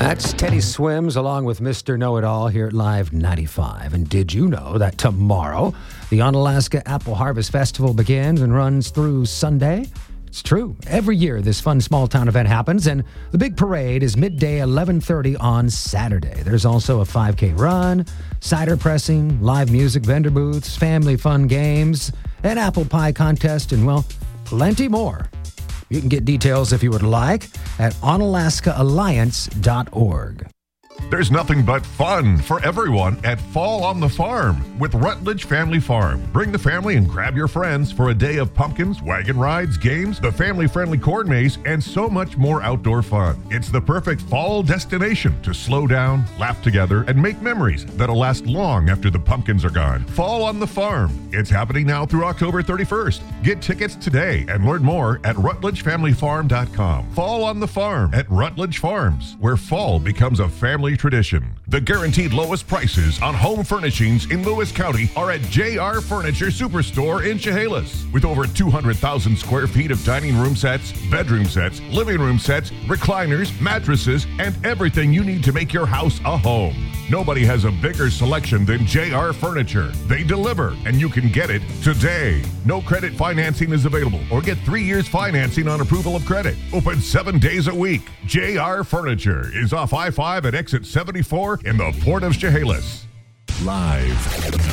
That's Teddy Swims along with Mr. Know-It-All here at Live 95. And did you know that tomorrow the Onalaska Apple Harvest Festival begins and runs through Sunday? It's true. Every year this fun small town event happens, and the big parade is midday 11:30 on Saturday. There's also a 5K run, cider pressing, live music, vendor booths, family fun games, an apple pie contest, and, well, plenty more. You can get details if you would like at onalaskaalliance.org. There's nothing but fun for everyone at Fall on the Farm with Rutledge Family Farm. Bring the family and grab your friends for a day of pumpkins, wagon rides, games, the family-friendly corn maze, and so much more outdoor fun. It's the perfect fall destination to slow down, laugh together, and make memories that'll last long after the pumpkins are gone. Fall on the Farm. It's happening now through October 31st. Get tickets today and learn more at rutledgefamilyfarm.com. Fall on the Farm at Rutledge Farms, where fall becomes a family tradition. The guaranteed lowest prices on home furnishings in Lewis County are at JR Furniture Superstore in Chehalis. With over 200,000 square feet of dining room sets, bedroom sets, living room sets, recliners, mattresses, and everything you need to make your house a home. Nobody has a bigger selection than JR Furniture. They deliver, and you can get it today. No credit financing is available, or get 3 years financing on approval of credit. Open 7 days a week. JR Furniture is off I-5 at exit 74 in the Port of Chehalis. Live